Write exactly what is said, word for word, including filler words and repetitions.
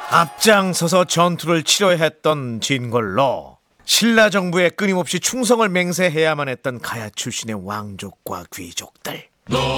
앞장서서 전투를 치러야 했던 진골로 신라 정부에 끊임없이 충성을 맹세해야만 했던 가야 출신의 왕족과 귀족들.